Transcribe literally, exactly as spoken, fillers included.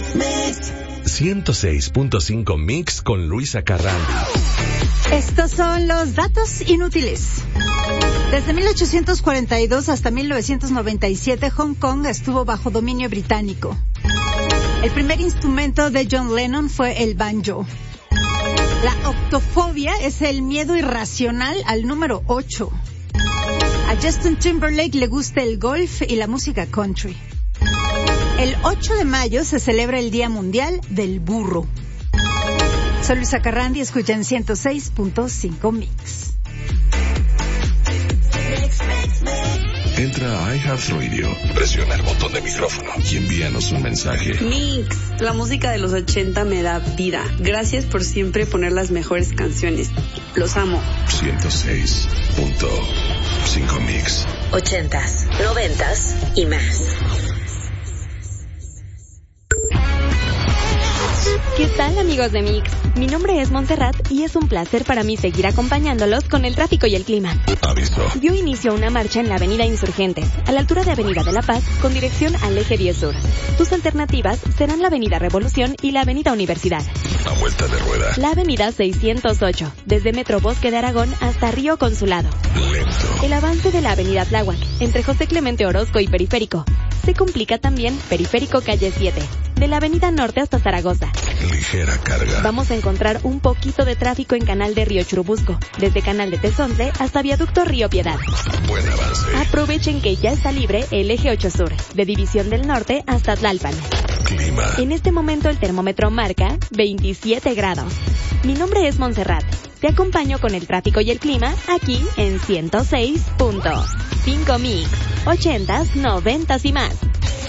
ciento seis punto cinco Mix con Luisa Carrandi. Estos son los datos inútiles. Desde mil ochocientos cuarenta y dos hasta mil novecientos noventa y siete, Hong Kong estuvo bajo dominio británico. El primer instrumento de John Lennon fue el banjo. La octofobia es el miedo irracional al número ocho. A Justin Timberlake le gusta el golf y la música country. El ocho de mayo se celebra el Día Mundial del Burro. Soy Luisa Carrandi, escuchan ciento seis punto cinco Mix. Entra a iHeartRadio, presiona el botón de micrófono y envíanos un mensaje. Mix, la música de los ochenta me da vida. Gracias por siempre poner las mejores canciones. Los amo. ciento seis punto cinco Mix. Ochentas, noventas y más. ¿Qué tal, amigos de Mix? Mi nombre es Montserrat y es un placer para mí seguir acompañándolos con el tráfico y el clima. Aviso. Dio inicio a una marcha en la Avenida Insurgentes, a la altura de Avenida de la Paz, con dirección al Eje diez Sur. Tus alternativas serán la Avenida Revolución y la Avenida Universidad. A vuelta de rueda. La Avenida seiscientos ocho, desde Metro Bosque de Aragón hasta Río Consulado. Lento. El avance de la Avenida Tláhuac, entre José Clemente Orozco y Periférico. Se complica también Periférico Calle siete, de la Avenida Norte hasta Zaragoza. Ligera carga. Vamos a encontrar un poquito de tráfico en Canal de Río Churubusco, desde Canal de Tezontle hasta Viaducto Río Piedad. Buen avance. Aprovechen que ya está libre el Eje ocho Sur, de División del Norte hasta Tlalpan. Clima. En este momento el termómetro marca veintisiete grados. Mi nombre es Montserrat. Te acompaño con el tráfico y el clima aquí en ciento seis punto cinco Mix. Ochentas, noventas y más.